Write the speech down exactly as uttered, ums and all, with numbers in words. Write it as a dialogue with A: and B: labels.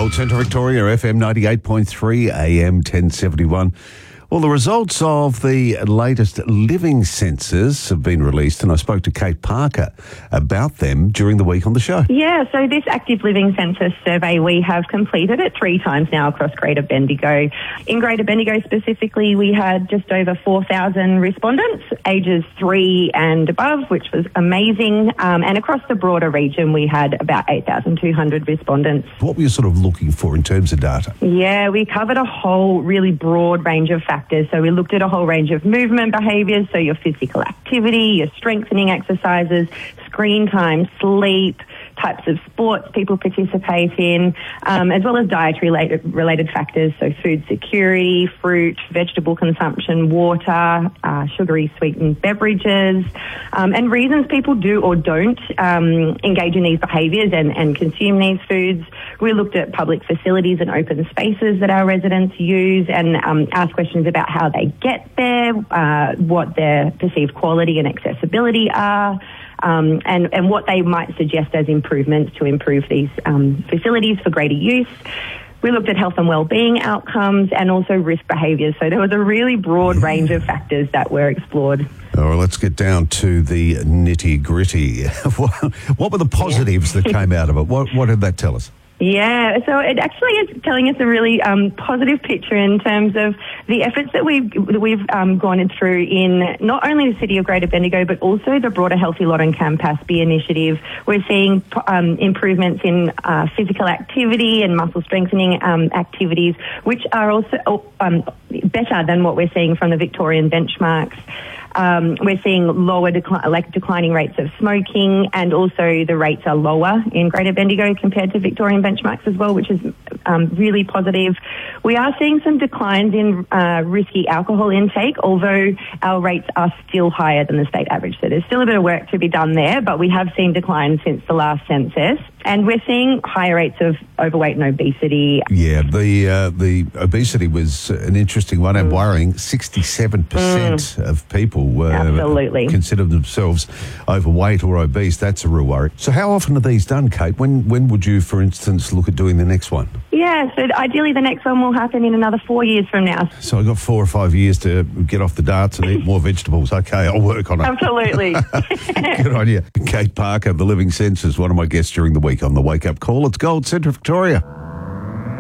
A: Gold Centre Victoria, F M ninety-eight point three, A M ten seventy-one. Well, the results of the latest living census have been released, and I spoke to Kate Parker about them during the week on the show.
B: Yeah, so this active living census survey, we have completed it three times now across Greater Bendigo. In Greater Bendigo specifically, we had just over four thousand respondents, ages three and above, which was amazing. Um, and across the broader region, we had about eight thousand two hundred respondents.
A: What were you sort of looking for in terms of data?
B: Yeah, we covered a whole really broad range of factors. So we looked at a whole range of movement behaviours, so your physical activity, your strengthening exercises, screen time, sleep, types of sports people participate in, um, as well as dietary related, related factors, so food security, fruit, vegetable consumption, water, uh, sugary sweetened beverages, um, and reasons people do or don't um, engage in these behaviours and, and consume these foods. We looked at public facilities and open spaces that our residents use and um, asked questions about how they get there, uh, what their perceived quality and accessibility are, Um, and, and what they might suggest as improvements to improve these um, facilities for greater use. We looked at health and wellbeing outcomes and also risk behaviours. So there was a really broad range of factors that were explored.
A: All right, let's get down to the nitty gritty. What were the positives yeah. that came out of it? What, what did that tell us?
B: Yeah, so it actually is telling us a really um, positive picture in terms of the efforts that we've that we've um, gone through in not only the City of Greater Bendigo but also the broader Healthy Lot and Campaspe initiative. We're seeing um, improvements in uh, physical activity and muscle strengthening um, activities, which are also um, better than what we're seeing from the Victorian benchmarks. Um, we're seeing lower decli- like declining rates of smoking, and also the rates are lower in Greater Bendigo compared to Victorian benchmarks as well, which is um, really positive. We are seeing some declines in uh, risky alcohol intake, although our rates are still higher than the state average. So there's still a bit of work to be done there, but we have seen declines since the last census. And we're seeing higher rates of overweight and obesity.
A: Yeah, the uh, the obesity was an interesting one and mm. worrying. sixty-seven percent mm. of people were
B: Absolutely.
A: consider themselves overweight or obese. That's a real worry. So how often are these done, Kate? When when would you, for instance, look at doing the next one?
B: Yeah, so ideally the next one will happen in another four years from now.
A: So I've got four or five years to get off the darts and eat more vegetables. Okay, I'll work on it.
B: Absolutely.
A: Good on you. Kate Parker, the Living Census, one of my guests during the week on the Wake Up Call. It's Gold Centre Victoria.